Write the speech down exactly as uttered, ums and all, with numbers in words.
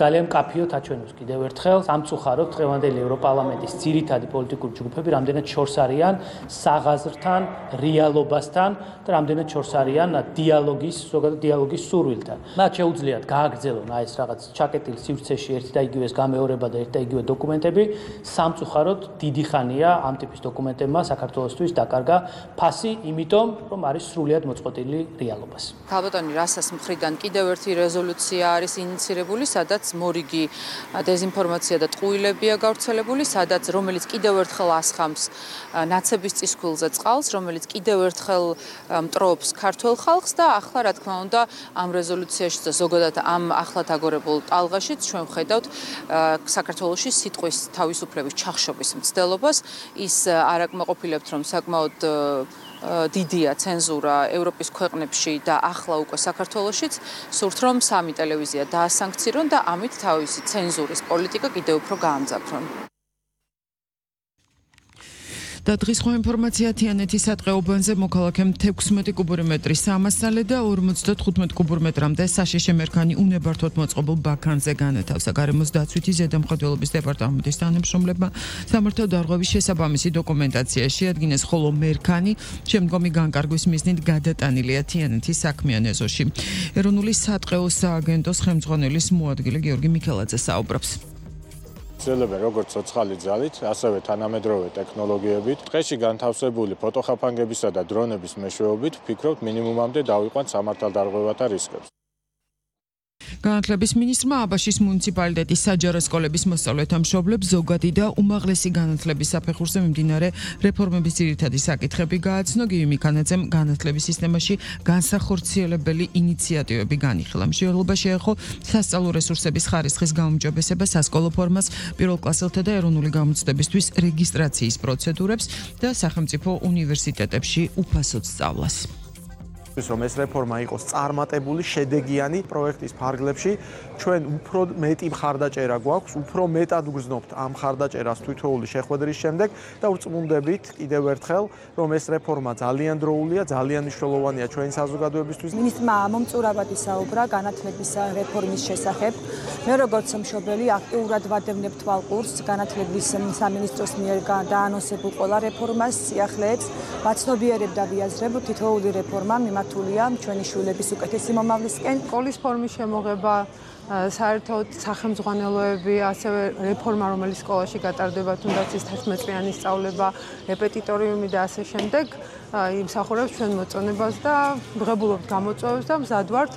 ძალიან მკაფიოდ აჩვენებს კიდევ ერთხელ სამწუხაროდ დღევანდელი ევროპარლამენტის ძირითადი პოლიტიკური ჯგუფები რამდენად შორს არიან საღაზრთან, რეალობასთან და რამდენად შორს არიან დიალოგის, ზოგადად დიალოგის სურვილთან. მათ შეუძლიათ გააგრძელონ აი ეს რაღაც ჩაკეტილ სივრცეში ერთი და იგივეს გამეორება და ერთი და იგივე დოკუმენტები. სამწუხაროდ დიდი ხანია ამ ტიპის დოკუმენტებმა საქართველოსთვის დაკარგა ფასი, იმიტომ რომ არის სრულიად მოწყვეტილი რეალობას. ქალბატონი რასას მხრიდან კიდევ ერთი რეზოლუცია არის ინიცირებული, სადაც მორიგი დეზინფორმაცია და ტყუილებია გავრცელებული, სადაც რომელიც კიდევ ერთხელ ასხამს ნაცების წისქვილზე წყალს, რომელიც კიდევ ერთხელ მტრობს ქართველ ხალხს და ახლა რა თქმა უნდა ამ რეზოლუციაში და ზოგადად ამ ახლად აგორებულ ტალღაშიც ჩვენ ვხედავთ საქართველოში სიტყვის თავისუფლების ჩახშობის მცდელობას. ის არ აკმაყოფილებთ, რომ საკმაოდ დიდია ცენზურა ევროპის ქვეყნებში და ახლა უკვე საქართველოშიც, სურთ რომ სამი ტელევიზია დაასანქცირონ და ამით თავისი ცენზურის პოლიტიკა კიდევ უფრო გაამძაფრონ. და დღის სხვა ინფორმაცია თიანეთის სატყეობანზე მოქალაქემ თექვსმეტი კუბური მეტრი სამასალე და ორმოცდათხუთმეტ კუბურ მეტრამდე საშიში მერქანი უნებართვოდ მოწყობილ ბაქანზე განათავსა. გარემოს დაცვითი ზედამხედველობის დეპარტამენტის თანამშრომლებმა სამართო დარღვევის შესაბამისი დოკუმენტაცია შეადგინეს, ხოლო მერქანი შემდგომი განკარგვის მიზნით გადატანილია თიანეთის საქმიან ეზოში. ეროვნული სატყეო სააგენტოს ხელმძღვანელის მოადგილე გიორგი მიქელაძე საუბრობს. ცდილობენ როგორც ცოცხალი ძალით, ასევე თანამედროვე ტექნოლოგიებით, ტყეში განთავსებული ფოტოხაფანგებისა და დრონების მეშვეობით ვფიქრობთ მინიმუმამდე დავიყვანთ სამართალდარღვევათა რისკებს. განათლების მინისტრმა აბაშის მუნიციპალიტეტის საჯარო სკოლების მოსწავლეთა მშობლებს ზოგადი და უმაღლესი განათლების საფეხურზე მიმდინარე რეფორმების ძირითადი საკითხები გააცნო. გივი მიქანაძემ განათლების სისტემაში განსახორციელებელი ინიციატივები განიხილა. მსჯელობა შეეხო სასწავლო რესურსების ხარისხის გაუმჯობესება, სასკოლო ფორმას, პირველ კლასელთა და ეროვნული გამოცდებისთვის რეგისტრაციის პროცედურებს და სახელმწიფო უნივერსიტეტებში უფასოდ სწავლას. რომ ეს რეფორმა იყოს წარმატებული, შედეგიანი პროექტის ფარგლებში, ჩვენ უფრო მეტი მხარდაჭერა გვაქვს, უფრო მეტად ვგრძნობთ ამ მხარდაჭერას თითოეული შეხვედრის შემდეგ და ვწმუნდებით კიდევ ერთხელ, რომ ეს რეფორმა ძალიან დროულია, ძალიან მნიშვნელოვანია ჩვენი საზოგადოებისთვის. მინისტრმა მომწურავად ისაუბრა განათლების რეფორმის შესახებ. მე როგორც მშობელი აქტიურად ვადევნებ თვალყურს განათლების სამინისტროს მიერ დაანონსებულ ყველა რეფორმას, სიახლეებს, ვაცნობიერებ და ვიაზრებ თითოეული რეფორმა მიმართულია ჩვენი შვილების უკეთესი მომავლისკენ. სკოლის ფორმის შემოღება, საერთოდ სახელმძღვანელოები, ასევე რეფორმა, რომელიც სკოლაში გატარდება, თუნდაც ის თერთმეტწლიანი სწავლება, რეპეტიტორიუმი და ასე შემდეგ, იმსახურებს ჩვენ მოწონებას და ვღებულობთ გამოწვევებს და მზად ვართ